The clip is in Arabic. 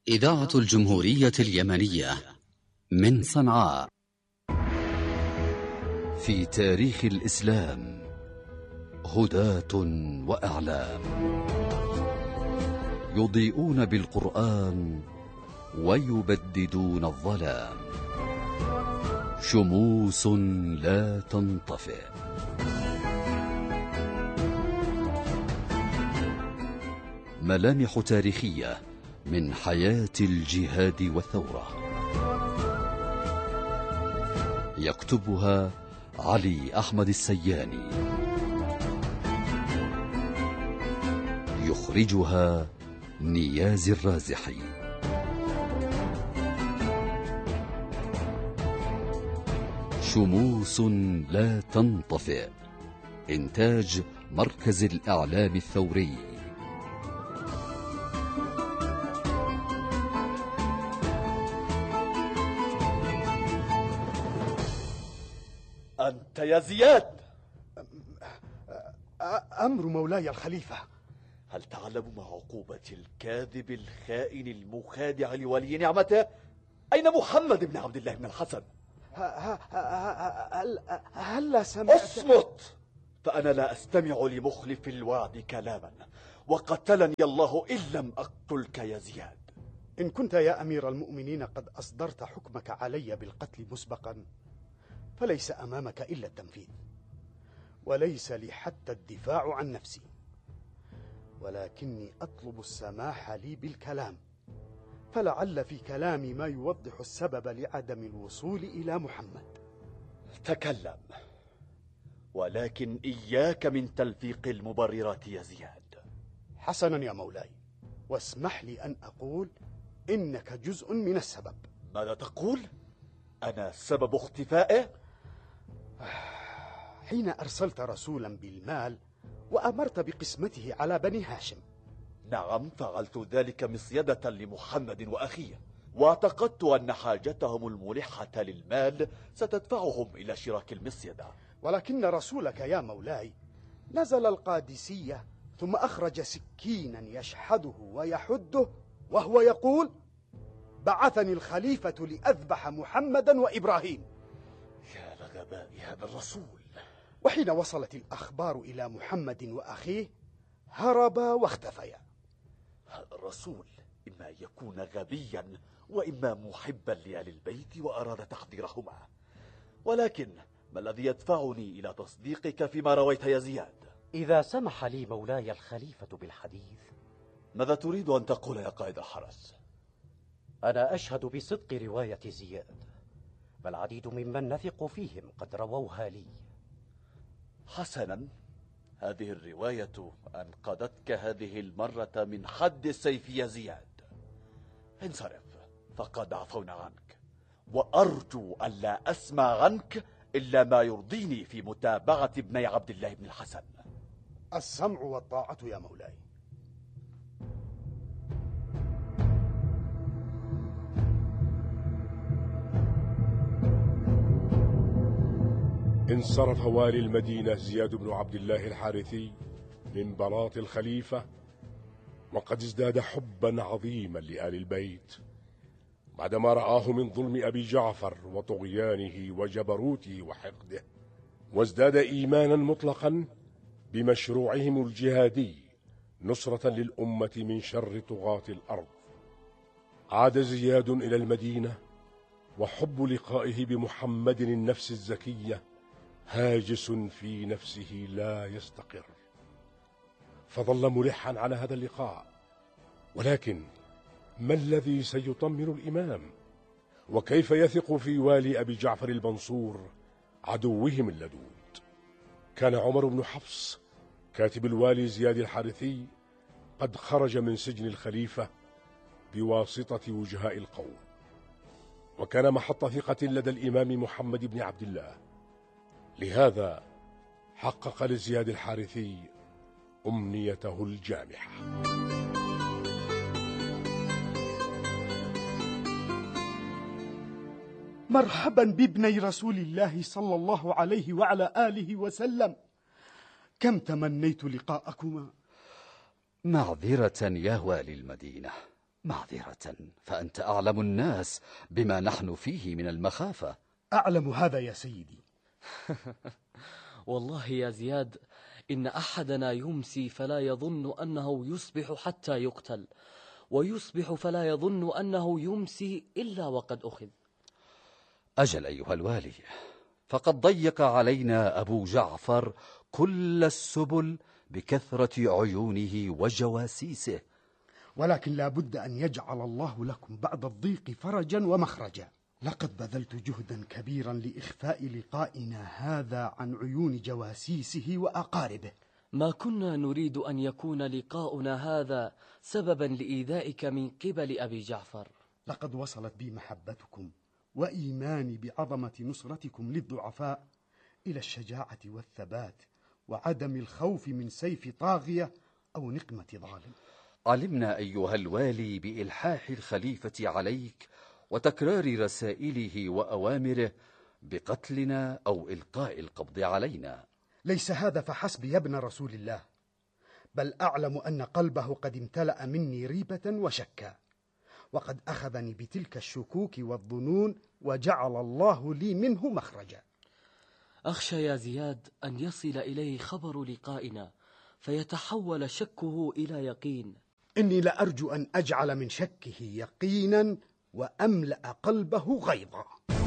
إذاعة الجمهورية اليمنية من صنعاء. في تاريخ الإسلام هداة وأعلام، يضيئون بالقرآن ويبددون الظلام، شموس لا تنطفئ. ملامح تاريخية من حياة الجهاد والثورة، يكتبها علي أحمد السياني، يخرجها نياز الرازحي. شموس لا تنطفئ، إنتاج مركز الإعلام الثوري. أنت يا زياد؟ أمر مولاي الخليفة. هل تعلم ما عقوبة الكاذب الخائن المخادع لولي نعمته؟ أين محمد بن عبد الله بن الحسن؟ هل سمعت؟ اصمت، فأنا لا أستمع لمخلف الوعد كلاما، وقتلني الله إن لم أقتلك يا زياد. إن كنت يا أمير المؤمنين قد أصدرت حكمك علي بالقتل مسبقا، فليس أمامك إلا التنفيذ، وليس لي حتى الدفاع عن نفسي، ولكني أطلب السماح لي بالكلام، فلعل في كلامي ما يوضح السبب لعدم الوصول إلى محمد. تكلم، ولكن إياك من تلفيق المبررات يا زياد. حسنا يا مولاي، واسمح لي أن أقول إنك جزء من السبب. ماذا تقول؟ أنا سبب اختفائه؟ حين أرسلت رسولا بالمال وأمرت بقسمته على بني هاشم. نعم، فعلت ذلك مصيدة لمحمد وأخيه، واعتقدت أن حاجتهم الملحة للمال ستدفعهم إلى شراك المصيدة. ولكن رسولك يا مولاي نزل القادسية، ثم أخرج سكينا يشحده ويحده وهو يقول: بعثني الخليفة لأذبح محمدا وإبراهيم. يا لغباء هذا الرسول. وحين وصلت الأخبار إلى محمد وأخيه هربا واختفيا. هذا الرسول إما يكون غبيا وإما محبا لآل البيت وأراد تحضيرهما. ولكن ما الذي يدفعني إلى تصديقك فيما رويت يا زياد؟ إذا سمح لي مولاي الخليفة بالحديث. ماذا تريد أن تقول يا قائد الحرس؟ أنا أشهد بصدق رواية زياد، فالعديد ممن نثق فيهم قد رووها لي. حسنا، هذه الرواية أنقذتك هذه المرة من حد السيف يا زياد. انصرف، فقد عفونا عنك، وأرجو ألا أسمع عنك إلا ما يرضيني في متابعة ابني عبد الله بن الحسن. السمع والطاعة يا مولاي. انصرف والي المدينة زياد بن عبد الله الحارثي من بلاط الخليفة، وقد ازداد حبا عظيما لآل البيت بعدما رآه من ظلم أبي جعفر وطغيانه وجبروته وحقده، وازداد إيمانا مطلقا بمشروعهم الجهادي نصرة للأمة من شر طغاة الأرض. عاد زياد إلى المدينة، وحب لقائه بمحمد النفس الزكية هاجس في نفسه لا يستقر، فظل ملحا على هذا اللقاء. ولكن ما الذي سيطمن الإمام؟ وكيف يثق في والي أبي جعفر المنصور عدوهم اللدود؟ كان عمر بن حفص كاتب الوالي زياد الحارثي قد خرج من سجن الخليفة بواسطة وجهاء القوم، وكان محط ثقة لدى الإمام محمد بن عبد الله. لهذا حقق لزياد الحارثي أمنيته الجامحة. مرحبا بابني رسول الله صلى الله عليه وعلى آله وسلم، كم تمنيت لقاءكما. معذرة يا والي المدينة، معذرة، فأنت أعلم الناس بما نحن فيه من المخافة. أعلم هذا يا سيدي. والله يا زياد، إن أحدنا يمسي فلا يظن أنه يصبح حتى يقتل، ويصبح فلا يظن أنه يمسي إلا وقد أخذ. أجل أيها الوالي، فقد ضيق علينا أبو جعفر كل السبل بكثرة عيونه وجواسيسه، ولكن لا بد أن يجعل الله لكم بعد الضيق فرجا ومخرجا. لقد بذلت جهدا كبيرا لإخفاء لقائنا هذا عن عيون جواسيسه وأقاربه. ما كنا نريد أن يكون لقاؤنا هذا سببا لإيذائك من قبل أبي جعفر. لقد وصلت بي محبتكم وإيماني بعظمة نصرتكم للضعفاء إلى الشجاعة والثبات وعدم الخوف من سيف طاغية أو نقمة ظالم. علمنا أيها الوالي بإلحاح الخليفة عليك وتكرار رسائله وأوامره بقتلنا أو إلقاء القبض علينا. ليس هذا فحسب يا ابن رسول الله، بل أعلم أن قلبه قد امتلأ مني ريبة وشكا، وقد أخذني بتلك الشكوك والظنون وجعل الله لي منه مخرجا. أخشى يا زياد أن يصل إليه خبر لقائنا فيتحول شكه إلى يقين. إني لأرجو أن أجعل من شكه يقينا وأملأ قلبه غيظا.